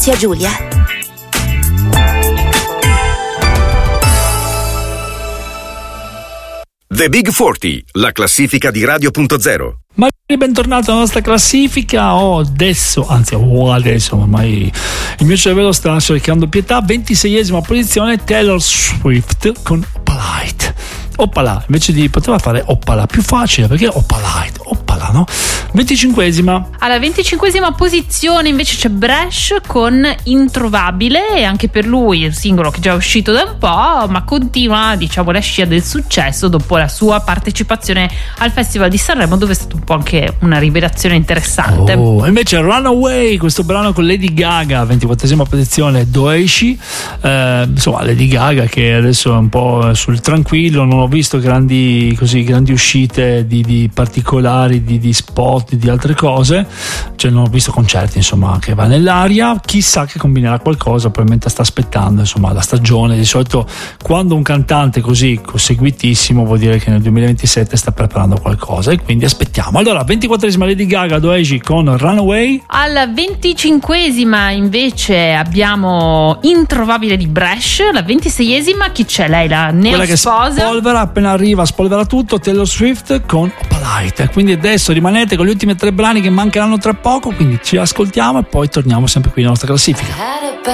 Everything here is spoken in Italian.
Sia Giulia. The Big 40, la classifica di Radio.0. Ma bentornato alla nostra classifica. Adesso ormai il mio cervello sta cercando pietà. 26esima posizione, Taylor Swift con Opalite. Oppala, invece di poteva fare Oppala, più facile perché Opalite, Oppala, no? 25esima. Alla 25esima posizione invece c'è Bresh con Introvabile, e anche per lui il singolo che è già uscito da un po', ma continua, diciamo, la scia del successo dopo la sua partecipazione al Festival di Sanremo, dove è stato un po' anche una rivelazione interessante. Invece Runaway, questo brano con Lady Gaga, 24esima posizione, Doeshi. Insomma, Lady Gaga che adesso è un po' sul tranquillo, non ho visto grandi uscite di particolari, di spot, di altre cose, cioè non ho visto concerti, insomma, che va nell'aria. Chissà che combinerà qualcosa, probabilmente sta aspettando, insomma, la stagione. Di solito quando un cantante così seguitissimo vuol dire che nel 2027 sta preparando qualcosa, e quindi aspettiamo. Allora, 24esima Lady Gaga, Doeshi con Runaway. Alla 25esima invece abbiamo Introvabile di Bresh. La 26esima chi c'è? Lei, la neosposa, appena arriva spolvera tutto, Taylor Swift con Opalite. Quindi adesso rimanete con gli ultimi 3 brani che mancheranno tra poco, quindi ci ascoltiamo e poi torniamo sempre qui nella nostra classifica.